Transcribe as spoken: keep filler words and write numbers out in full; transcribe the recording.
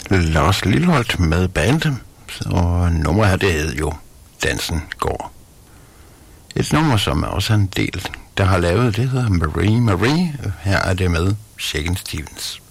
Lars Lilholt med bandet, og nummeret her, det hed jo Dansen går. Et nummer, som er også en del, der har lavet, det hedder Marie Marie. Her er det med Shakin' Stevens.